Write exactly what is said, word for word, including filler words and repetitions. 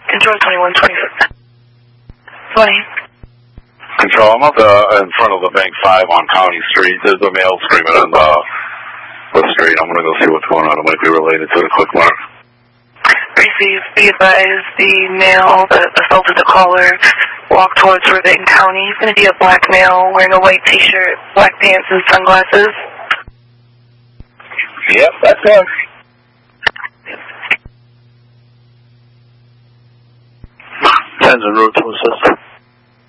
Control twenty-one twenty. twenty. Control, I'm up uh, in front of the Bank five on County Street. There's a male screaming on the, the street. I'm going to go see what's going on. It might be related to the quick mark. Receive, be advised, the male that assaulted the caller walked towards Rivet County. He's going to be a black male wearing a white t-shirt, black pants, and sunglasses. Yep, that's him. Tens en route to assist.